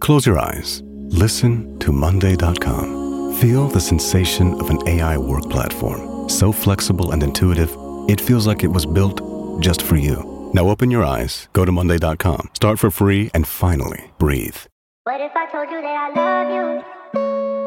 Close your eyes. Listen to Monday.com. Feel the sensation of an AI work platform. So flexible and intuitive, it feels like it was built just for you. Now open your eyes, go to Monday.com, start for free, and finally breathe. What if I told you that I love you?